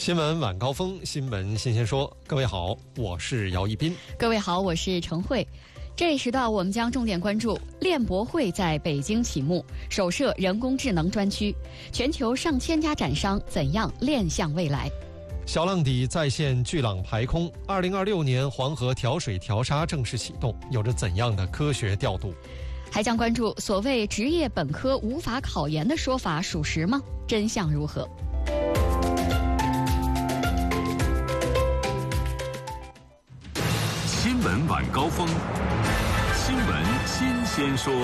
新闻晚高峰，新闻新鲜说。各位好，我是姚一斌。 各位好，我是程慧。这一时段我们将重点关注链博会在北京启幕，首设人工智能专区，全球上千家展商怎样链向未来？ 小浪底再现巨浪排空，2026年黄河调水调沙正式启动，有着怎样的科学调度？ 还将关注所谓职业本科无法考研的说法属实吗？真相如何？ 新闻晚高峰，新闻新鲜说。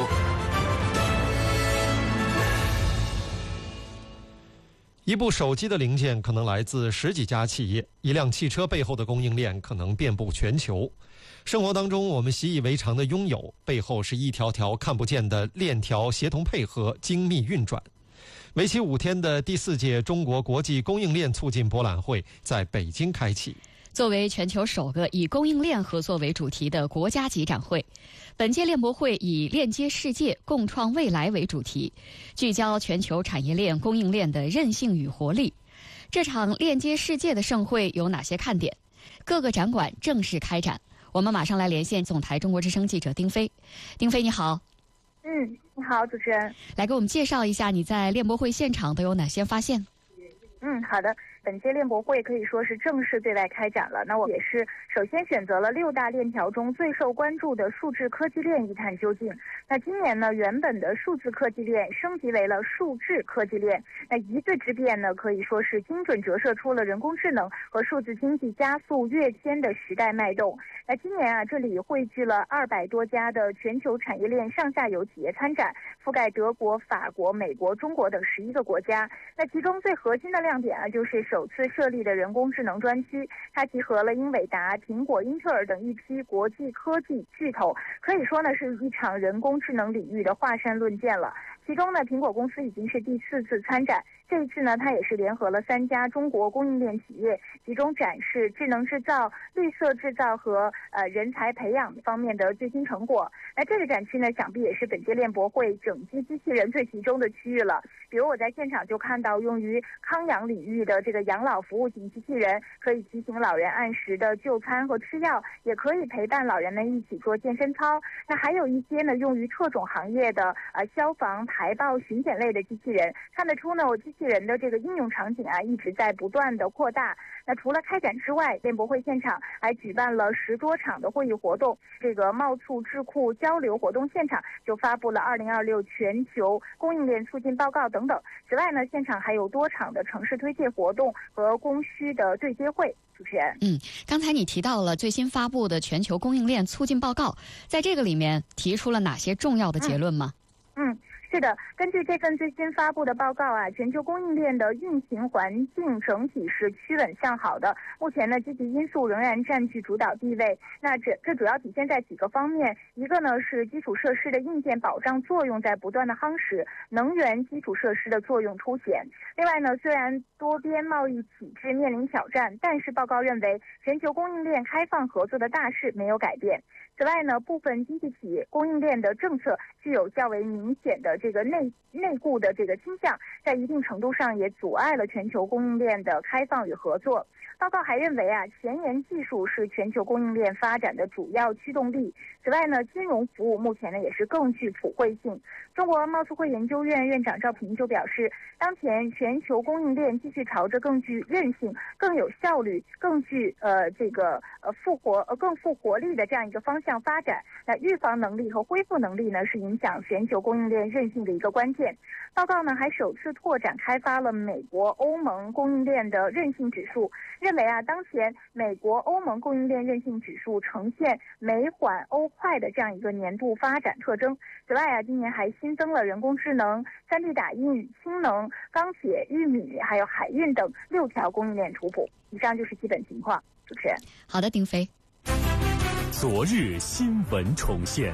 一部手机的零件可能来自十几家企业，一辆汽车背后的供应链可能遍布全球。生活当中我们习以为常的拥有，背后是一条条看不见的链条协同配合，精密运转。为期5天的第4届中国国际供应链促进博览会在北京开启。 作为全球首个以供应链合作为主题的国家级展会，本届链博会以链接世界、共创未来为主题，聚焦全球产业链供应链的韧性与活力。这场链接世界的盛会有哪些看点？各个展馆正式开展，我们马上来连线总台中国之声记者丁飞。丁飞你好。 你好，主持人。 来给我们介绍一下你在链博会现场都有哪些发现？ 好的。本届链博会可以说是正式对外开展了。那我也是首先选择了6大链条中最受关注的数字科技链一探究竟。那今年呢，原本的数字科技链升级为了数字科技链。那一字之变呢，可以说是精准折射出了人工智能和数字经济加速跃迁的时代脉动。那今年这里汇聚了200多家的全球产业链上下游企业参展，覆盖德国、法国、美国、中国等11个国家。那其中最核心的亮点就是首次设立的人工智能专区，它集合了英伟达、苹果、英特尔等一批国际科技巨头，可以说呢是一场人工智能领域的华山论剑了。其中呢，苹果公司已经是第4次参展，这一次呢，它也是联合了3家中国供应链企业，集中展示智能制造、绿色制造和人才培养方面的最新成果。那这个展区呢，想必也是本届链博会整机机器人最集中的区域了。比如我在现场就看到用于康养领域的这个养老服务型机器人，可以提醒老人按时的就餐和吃药，也可以陪伴老人们一起做健身操。那还有一些呢，用于特种行业的消防、排爆、巡检类的机器人。看得出呢，我机器人的这个应用场景一直在不断的扩大。那除了开展之外，链博会现场还举办了10多场的会议活动。这个贸促智库交流活动现场就发布了2026全球供应链促进报告等等。此外呢，现场还有多场的城市推介活动和供需的对接会。主持人， 刚才你提到了最新发布的全球供应链促进报告，在这个里面提出了哪些重要的结论吗？ 是的，根据这份最新发布的报告全球供应链的运行环境整体是趋稳向好的。目前呢，积极因素仍然占据主导地位。那这主要体现在几个方面，一个呢是基础设施的硬件保障作用在不断的夯实，能源基础设施的作用凸显。另外呢，虽然多边贸易体制面临挑战，但是报告认为全球供应链开放合作的大势没有改变。此外呢，部分经济企业供应链的政策具有较为明显的这个内顾的这个倾向，在一定程度上也阻碍了全球供应链的开放与合作。报告还认为前沿技术是全球供应链发展的主要驱动力。此外呢，金融服务目前呢也是更具普惠性。中国贸促会研究院院长赵平就表示，当前全球供应链继续朝着更具韧性、更有效率、更具更富活力的这样一个方向发展。那预防能力和恢复能力呢，是影响全球供应链韧性的一个关键。报告呢还首次拓展开发了美国、欧盟供应链的韧性指数，认为当前美国、欧盟供应链韧性指数呈现美缓欧快的这样一个年度发展特征。此外今年还新增了人工智能、3D 打印、氢能、钢铁、玉米还有海运等6条供应链图谱。以上就是基本情况。主持人， 好的，丁飞。 昨日新闻重现，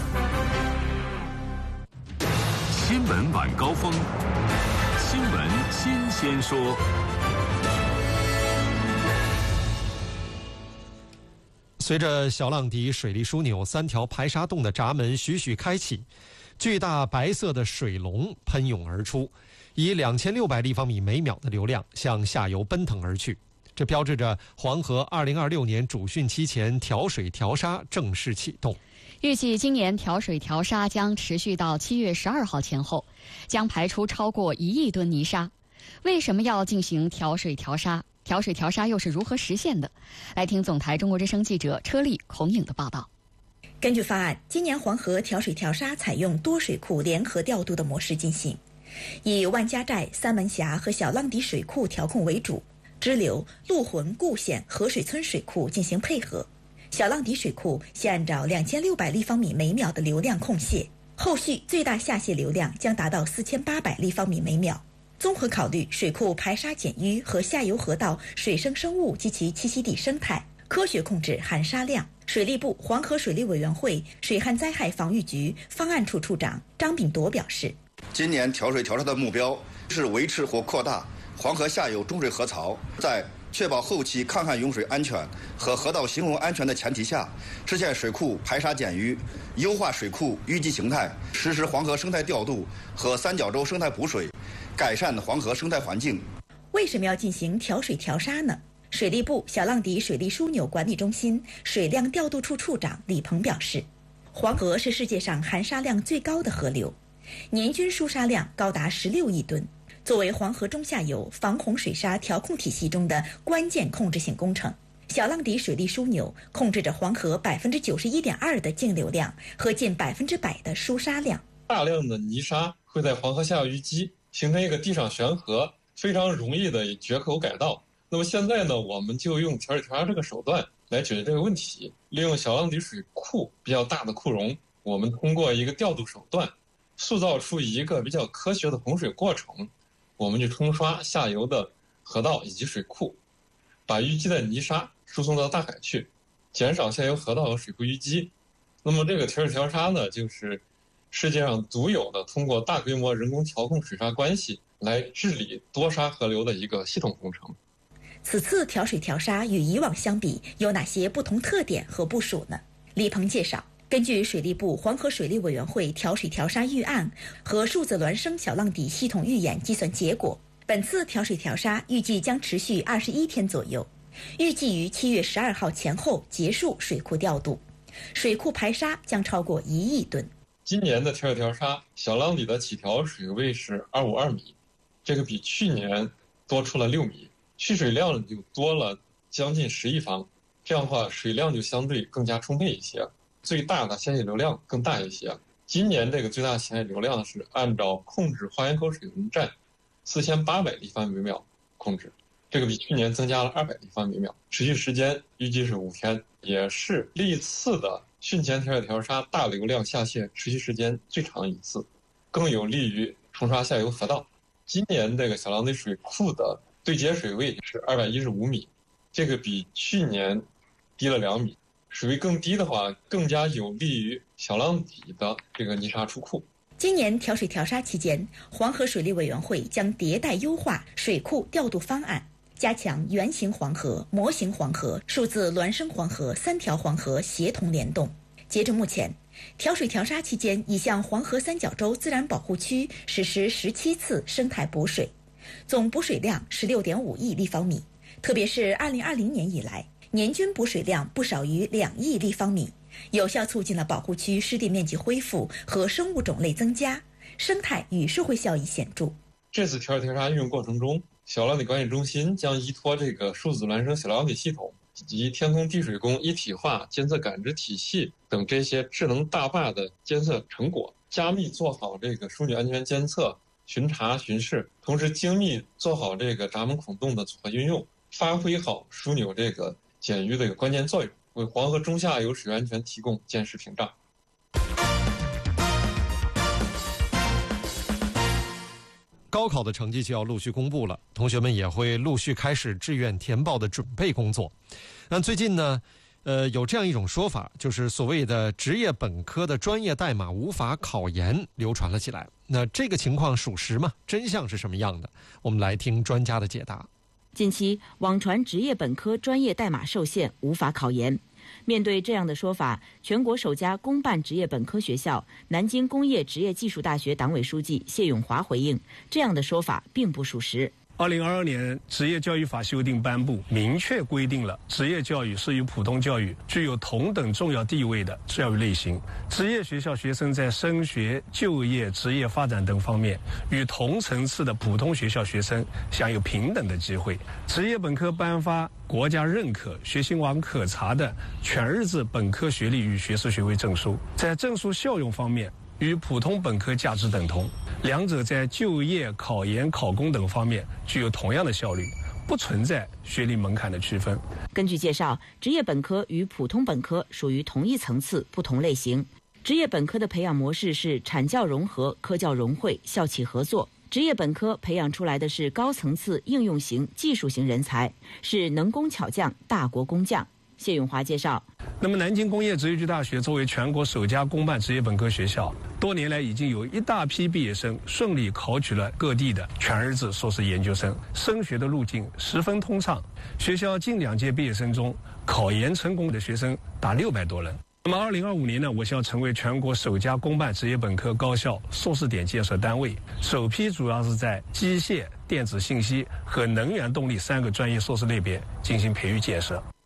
新闻晚高峰，新闻新鲜说。 随着小浪底水利枢纽3条排沙洞的闸门徐徐开启，巨大白色的水龙喷涌而出， 以2600立方米每秒的流量向下游奔腾而去。这标志着黄河2026年主汛期前调水调沙正式启动。 预计今年调水调沙将持续到7月12号前后，将排出超过1亿吨泥沙。为什么要进行调水调沙？调水调沙又是如何实现的？来听总台中国之声记者车丽、孔颖的报道。 根据方案，今年黄河调水调沙采用多水库联合调度的模式进行，以万家寨、三门峡和小浪底水库调控为主，支流、陆浑、固县、河水村水库进行配合。小浪底水库先按照2600立方米每秒的流量控泄，后续最大下泄流量将达到4800立方米每秒。综合考虑水库排沙减淤和下游河道水生生物及其栖息地生态，科学控制含沙量。水利部黄河水利委员会水旱灾害防御局方案处处长张炳铎表示， 今年调水调沙的目标是维持或扩大黄河下游中水河槽，在确保后期抗旱用水安全和河道行洪安全的前提下，实现水库排沙减淤，优化水库淤积形态，实施黄河生态调度和三角洲生态补水，改善黄河生态环境。 为什么要进行调水调沙呢？水利部小浪底水利枢纽管理中心水量调度处处长李鹏表示，黄河是世界上含沙量最高的河流，年均输沙量高达16亿吨。作为黄河中下游防洪水沙调控体系中的关键控制性工程，小浪底水利枢纽控制着黄河91.2%的净流量和近100%的输沙量。 大量的泥沙会在黄河下游淤积，形成一个地上悬河，非常容易的决口改道。那么现在呢，我们就用调水调沙这个手段来解决这个问题。利用小浪底水库比较大的库容，我们通过一个调度手段，塑造出一个比较科学的洪水过程。我们去冲刷下游的河道以及水库，把淤积的泥沙输送到大海去，减少下游河道和水库淤积。那么这个调水调沙呢，就是世界上独有的通过大规模人工调控水沙关系来治理多沙河流的一个系统工程。 此次调水调沙与以往相比有哪些不同特点和部署呢？李鹏介绍，根据水利部黄河水利委员会调水调沙预案和数字孪生小浪底系统预演计算结果，本次调水调沙预计将持续21天左右，预计于7月12号前后结束水库调度，水库排沙将超过1亿吨。 今年的调水调沙小浪底的起调水位是252米，这个比去年多出了6米，蓄水量就多了将近10亿方，这样的话水量就相对更加充沛一些，最大的下泄流量更大一些。今年这个最大下泄流量是按照控制花园口水文站4800立方米每秒控制，这个比去年增加了200立方米每秒，持续时间预计是5天，也是历次的汛前调水调沙大流量下泄持续时间最长一次，更有利于冲刷下游河道。今年这个小浪底水库的对接水位是215米，这个比去年低了2米。水位更低的话，更加有利于小浪底的这个泥沙出库。 今年调水调沙期间，黄河水利委员会将迭代优化水库调度方案，加强原型黄河、模型黄河、数字孪生黄河3条黄河协同联动。截至目前，调水调沙期间已向黄河三角洲自然保护区实施17次生态补水，总补水量16.5亿立方米，特别是2020年以来，年均补水量不少于2亿立方米，有效促进了保护区湿地面积恢复和生物种类增加，生态与社会效益显著。 这次调水调沙运用过程中，小浪底管理中心将依托这个数字孪生小浪底系统以及天空地水工一体化监测感知体系等这些智能大坝的监测成果，加密做好这个枢纽安全监测、巡查巡视，同时精密做好这个闸门孔洞的组合运用，发挥好枢纽这个减淤的一个关键作用，为黄河中下游水安全提供监视屏障。 高考的成绩就要陆续公布了，同学们也会陆续开始志愿填报的准备工作。那最近呢，有这样一种说法，就是所谓的职业本科的专业代码无法考研流传了起来。那这个情况属实吗？真相是什么样的？我们来听专家的解答。 近期网传职业本科专业代码受限无法考研， 面对这样的说法，全国首家公办职业本科学校南京工业职业技术大学党委书记谢永华回应，这样的说法并不属实。 2022年职业教育法修订颁布，明确规定了职业教育是与普通教育具有同等重要地位的教育类型。职业学校学生在升学、就业、职业发展等方面，与同层次的普通学校学生享有平等的机会。职业本科颁发国家认可、学信网可查的全日制本科学历与学士学位证书，在证书效用方面与普通本科价值等同，两者在就业、考研、考公等方面具有同样的效率，不存在学历门槛的区分。 根据介绍，职业本科与普通本科属于同一层次、不同类型。职业本科的培养模式是产教融合、科教融汇、校企合作。职业本科培养出来的是高层次应用型、技术型人才，是能工巧匠、大国工匠。谢永华介绍， 那么南京工业职业技术大学作为全国首家公办职业本科学校，多年来已经有一大批毕业生顺利考取了各地的全日制硕士研究生，升学的路径十分通畅。学校近2届毕业生中，考研成功的学生达600多人。那么2025年呢，我校成为全国首家公办职业本科高校硕士点建设单位，首批主要是在机械、电子信息和能源动力3个专业硕士类别进行培育建设。